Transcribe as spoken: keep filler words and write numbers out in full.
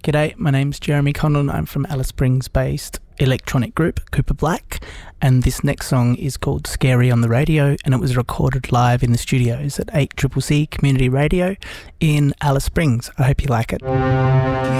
G'day, my name's Jeremy Conlon. I'm from Alice Springs-based electronic group Cooper Black, and this next song is called Scary on the Radio, and it was recorded live in the studios at eight C C C Community Radio in Alice Springs. I hope you like it.